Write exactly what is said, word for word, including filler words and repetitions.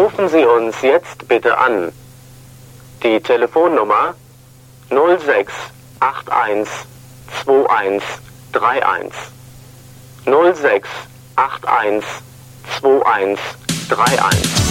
Rufen Sie uns jetzt bitte an. Die Telefonnummer null sechs acht eins zwei eins drei eins. null sechs acht eins zwei eins drei eins.